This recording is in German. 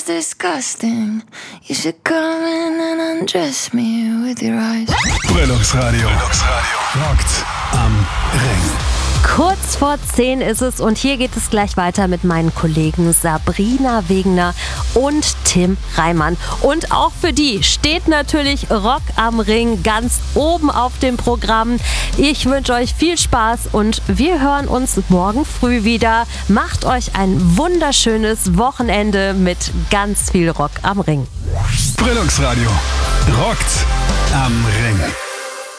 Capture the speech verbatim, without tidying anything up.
was disgusting. You should come in and undress me with your eyes. Brillungsradio. Brillungsradio. Rockt am Ring. Kurz vor zehn ist es und hier geht es gleich weiter mit meinen Kollegen Sabrina Wegener und Tim Reimann. Und auch für die steht natürlich Rock am Ring ganz oben auf dem Programm. Ich wünsche euch viel Spaß und wir hören uns morgen früh wieder. Macht euch ein wunderschönes Wochenende mit ganz viel Rock am Ring. Brillungsradio. Rockt am Ring.